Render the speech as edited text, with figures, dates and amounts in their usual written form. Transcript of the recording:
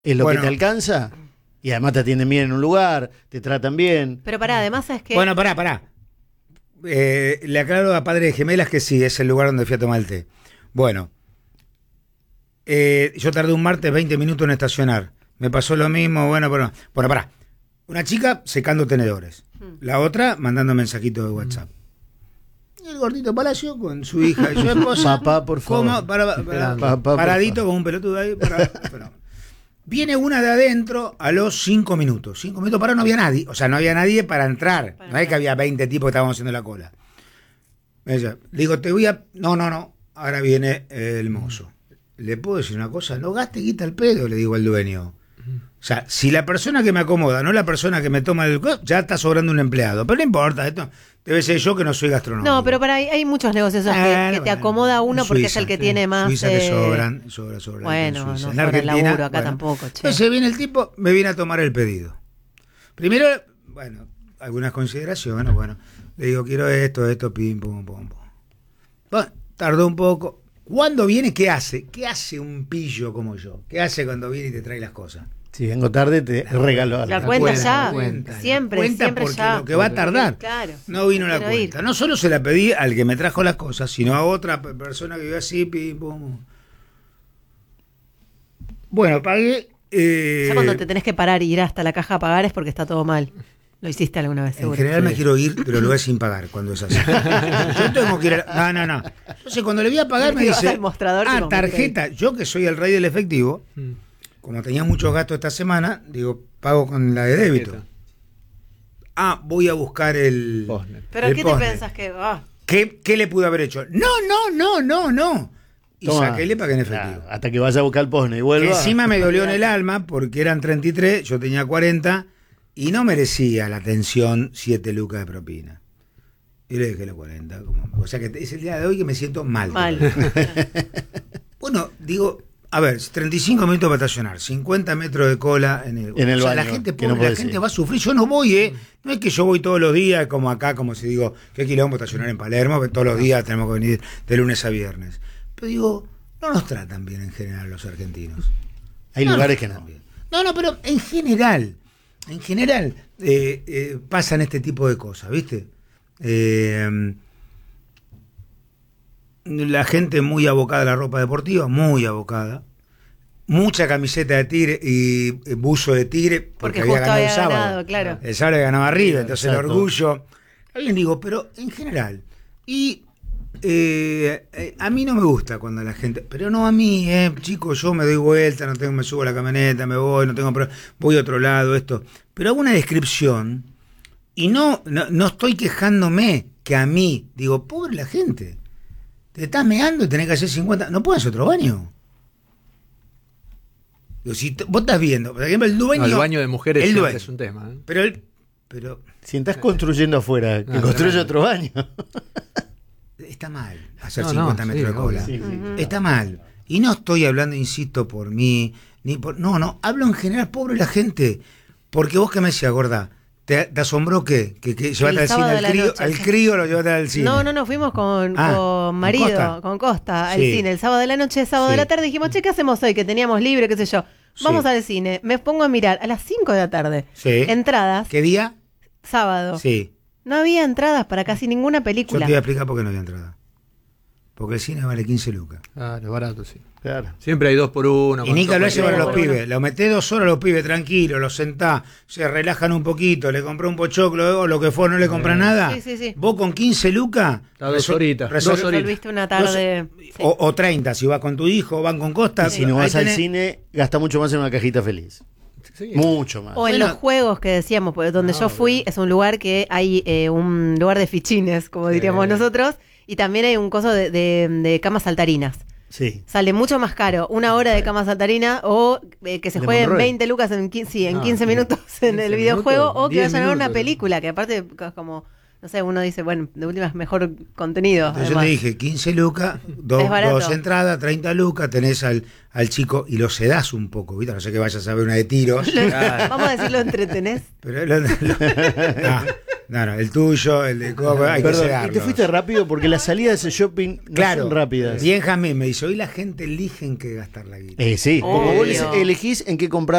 es lo Bueno. que te alcanza, y además te atienden bien en un lugar, te tratan bien. Pero pará, además es que... Bueno, pará. Le aclaro a Padre de Gemelas que sí, es el lugar donde fui a tomar el té. Bueno, yo tardé un martes 20 minutos en estacionar. Me pasó lo mismo, bueno, pará. Una chica secando tenedores. La otra mandando mensajitos de WhatsApp. Y el gordito Palacio con su hija y su esposa. Papá, por favor. Papá, Paradito como un pelotudo ahí. Pero viene una de adentro a los 5 minutos. 5 minutos para no había nadie. O sea, no había nadie para entrar. No es que había 20 tipos que estaban haciendo la cola. Ella, le digo, te voy a... No. Ahora viene el mozo. ¿Le puedo decir una cosa? No gaste guita al pedo, le digo al dueño. O sea, si la persona que me acomoda, no la persona que me toma el... ya está sobrando un empleado. Pero no importa, esto debe ser yo que no soy gastronómico. No, pero hay muchos negocios que te acomoda uno porque es el que tiene más... Suiza que sobran. Bueno, no en sobra el Argentina, laburo acá tampoco, che. Entonces viene el tipo, me viene a tomar el pedido. Primero, algunas consideraciones, le digo, quiero esto, pim, pum. Bueno, tardó un poco. ¿Cuándo viene? ¿Qué hace? ¿Qué hace un pillo como yo? ¿Qué hace cuando viene y te trae las cosas? Si vengo tarde, te regalo algo. La cuenta ya, cuenta. siempre Porque ya. lo que va a tardar. Claro. No vino la Quiero cuenta. ir. No solo se la pedí al que me trajo las cosas, sino a otra persona que vive así, pim, pum. Bueno, pagué. Ya cuando te tenés que parar y ir hasta la caja a pagar es porque está todo mal. Lo hiciste alguna vez, En seguro. general me quiero ir, pero lo voy sin pagar cuando es así. Yo tengo que ir a... No. Entonces cuando le voy a pagar me Te vas dice, al mostrador y como tarjeta. Yo que soy el rey del efectivo, como tenía muchos gastos esta semana, digo, pago con la de débito. Voy a buscar el... Postner. ¿Pero el qué postner. te pensás que...? ¿Qué le pude haber hecho? No. Y Toma. saqué y le pagué en efectivo. Claro, hasta que vaya a buscar el posne y vuelva. Que encima me dolió en el alma porque eran 33, yo tenía 40 y no merecía la atención 7 lucas de propina. Y le dejé los 40. O sea que es el día de hoy que me siento mal. Bueno, digo, a ver, 35 minutos para estacionar, 50 metros de cola en el baño. La gente que no pobre, la podés gente ir. va a sufrir. Yo no voy, No es que yo voy todos los días, como acá, como si digo, qué quilombo estacionar en Palermo, que todos los días tenemos que venir de lunes a viernes. Pero digo, no nos tratan bien en general los argentinos. Hay lugares que no. No, pero en general pasan este tipo de cosas, ¿viste? La gente muy abocada a la ropa deportiva, muy abocada. Mucha camiseta de Tigre y buzo de Tigre, porque había justo ganado el había sábado. ganado, claro. El sábado ganaba arriba, entonces Exacto. el orgullo. Alguien digo, pero en general. Y a mí no me gusta cuando la gente, pero no a mí, chicos, yo me doy vuelta, me subo a la camioneta, me voy, voy a otro lado, esto. Pero hago una descripción y no estoy quejándome que a mí, digo, pobre la gente, te estás meando y tenés que hacer 50, no puedes otro baño. Digo, si vos estás viendo, por ejemplo, el dueño. No, el baño de mujeres el siempre dueño. es un tema. Pero Si estás construyendo afuera, que construye otro baño. está mal hacer No, 50 sí, metros de obvio. cola. Sí. Está mal. Y no estoy hablando, insisto, por mí, ni por... No, hablo en general, pobre la gente. Porque vos que me decías, gorda, ¿te asombró qué? Que llevaste al sábado cine de la al crío, noche, al sí. crío lo llevaste al cine. No, fuimos con marido, con Costa, al Sí. cine. El sábado de la noche, sábado de Sí. la tarde, dijimos, che, ¿qué hacemos hoy? Que teníamos libre, qué sé yo. Vamos Sí. al cine. Me pongo a mirar a las 5 de la tarde. Sí. Entradas, ¿Qué día? sábado. Sí. No había entradas para casi ninguna Yo película. te voy a explicar por qué no había entrada. Porque el cine vale 15 lucas. Claro, barato, sí. Claro. Siempre hay 2 por 1. Y ni que hablar por llevar a los uno. pibes. Lo metés 2 horas a los pibes tranquilos, los sentás, se relajan un poquito, le compré un pochoclo o lo que fue, no le comprás nada. Sí. Vos con 15 lucas. Está 2 horitas. 2 horitas. Resolviste una tarde. Sí. O 30, si vas con tu hijo, o van con Costa. Y si no ahí vas al tenés- cine, gasta mucho más en una cajita feliz. Sí. Mucho más. O en Bueno. los juegos que decíamos, porque donde yo fui es un lugar que hay un lugar de fichines, como diríamos nosotros, y también hay un coso de camas saltarinas. Sí. Sale mucho más caro una hora de cama saltarina o que se De jueguen Monroe. 20 lucas en 15, en No, 15 minutos en 15 el videojuego minutos, o que 10 vayan a ver una minutos. película, que aparte es como, no sé, uno dice, bueno, de última es mejor contenido. Entonces yo además. te dije, 15 lucas, Es barato. 2 entradas, 30 lucas, tenés al chico y lo sedás un poco, ¿viste? No sé que vayas a ver una de tiros. Vamos a decirlo, entretenés. Pero No, el tuyo, el de Coco, hay que Perdón, y cegarlos. te fuiste rápido porque las salidas de ese shopping no Claro, son rápidas. bien Jamín me dice, hoy la gente elige en qué gastar la guita. Sí, como vos Obvio. elegís en qué comprar